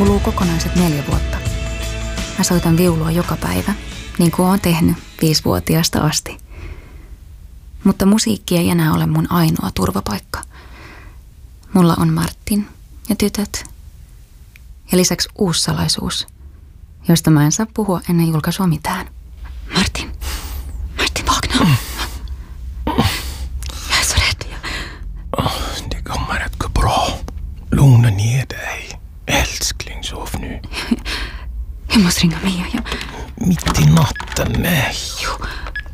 kuluu kokonaiset 4 vuotta. Mä soitan viulua joka päivä, niin kuin oon tehnyt 5-vuotiaasta asti. Mutta musiikki ei enää ole mun ainoa turvapaikka. Mulla on Martin ja tytöt. Ja lisäksi uusi salaisuus, josta mä en saa puhua ennen julkaisua mitään. Martin vakna. Jag är så rädd. Det kommer att gå bra. Lugna ner dig. Älskling, sov nu. Jag måste ringa Mia. Mitt i natten, nej. Jo.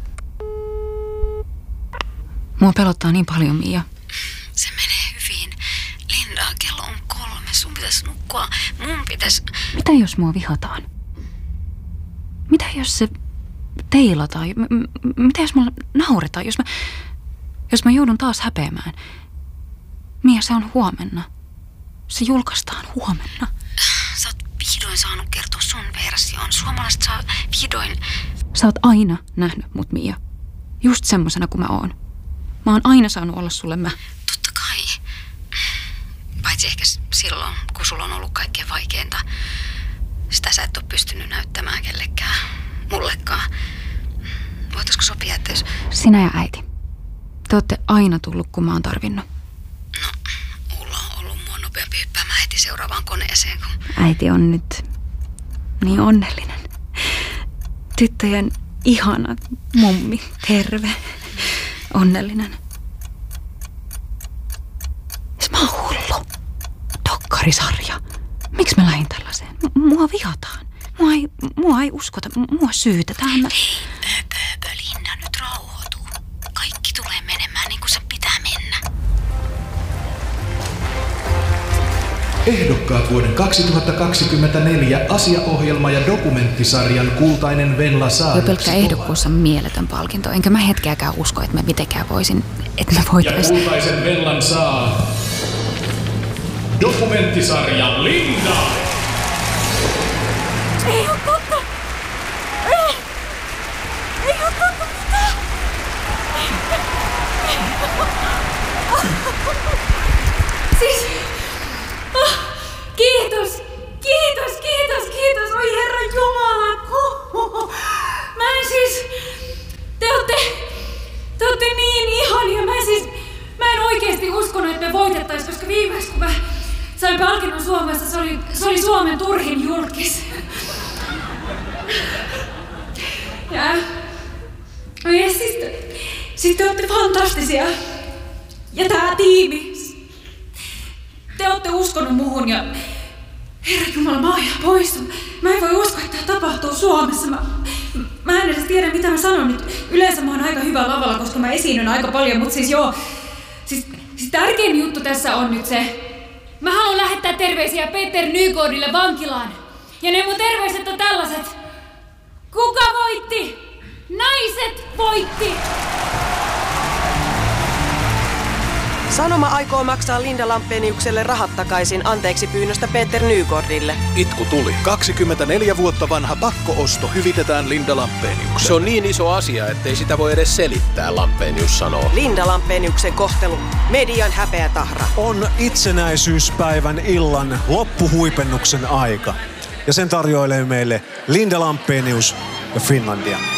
Mua pelottaa niin paljon, Mia. Se menee hyvin. Linda, kello on 3. Sun pitäisi nukkua. Mun pitäisi... Mitä jos mua vihataan? Mitä jos se teilataan? Mitä jos mulla nauretaan? Jos mä joudun taas häpeämään? Mia, se on huomenna. Se julkaistaan huomenna. Sä oot vihdoin saanut kertoa sun version. Suomalaiset saa vihdoin... Sä oot aina nähnyt mut, Mia. Just semmosena kuin mä oon. Mä oon aina saanut olla sulle mä. Totta kai. Paitsi ehkä silloin, kun sulla on ollut kaikkein vaikeinta. Sitä sä et ole pystynyt näyttämään kellekään. Mullekaan. Voitaisko sopia, että jos... Sinä ja äiti. Te ootte aina tullut, kun mä oon tarvinnut. No, Ulla on ollut mua nopeampi hyppäämään heti seuraavaan koneeseen, kun... Äiti on nyt niin onnellinen. Tyttöjen ihana mummi, terve, onnellinen. Mä oon hullu. Dokkarisarja. Miksi mä lähdin tällaiseen? Mua vihataan. Mua ei uskota. Mua syytetään. Linda, nyt rauhoituu. Kaikki tulee menemään niin kuin se pitää mennä. Ehdokkaat vuoden 2024 asiaohjelma- ja dokumenttisarjan Kultainen Venla Jo pelkkä ehdokkuus on mieletön palkinto. Enkä mä hetkeäkään usko, että mä mitenkään voisin, että mä voitais... Ja Kultaisen Venlan saa dokumenttisarja Linda! Ei oo totta! Ei oo totta mitään! Siis... Kiitos! Oi Herra Jumala! Mä en siis... Te ootte niin ihania. Mä en oikeesti uskonut, että me voitettais, koska viimeksi kun mä sain palkinnon Suomessa, se oli Suomen turhin julkis. Ja siis te ootte fantastisia. Ja tää tiimi. Te ootte uskonut muhun ja... Herra Jumala, mä oon ihan poistunut. Mä en voi uskoa, että tää tapahtuu Suomessa. Mä en edes tiedä, mitä mä sanon nyt. Yleensä mä oon aika hyvä lavalla, koska mä esiinnyn aika paljon, mutta siis joo. Siis tärkein juttu tässä on nyt se. Mä haluan lähettää terveisiä Peter Nygårdille vankilaan. Ja ne mun terveiset on tällaiset. Kuka voitti? Naiset voitti! Sanoma aikoo maksaa Linda Lampeniukselle rahat takaisin anteeksi pyynnöstä Peter Nygårdille. Itku tuli. 24 vuotta vanha pakko-osto hyvitetään Linda Lampeniukselle. Se on niin iso asia, ettei sitä voi edes selittää, Lampenius sanoo. Linda Lampeniuksen kohtelu. Median häpeätahra. On itsenäisyyspäivän illan loppuhuipennuksen aika. Ja sen tarjoilee meille Linda Lampenius ja Finlandia.